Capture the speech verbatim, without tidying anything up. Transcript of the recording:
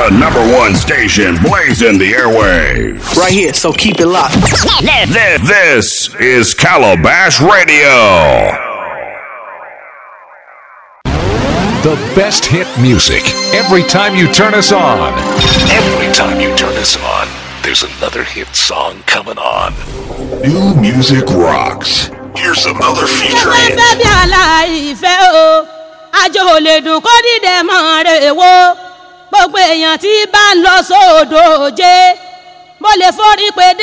The number one station blazing the airwaves. Right here, so keep it locked. This, this is Calabash Radio. The best hit music every time you turn us on. Every time you turn us on, there's another hit song coming on. New music rocks. Here's another feature hit. àjò ò lè dùn kó dìde mọ́ rè wo gbogbo èèyàn tí bá ń lọ sódò jẹ́ mo lè forí pé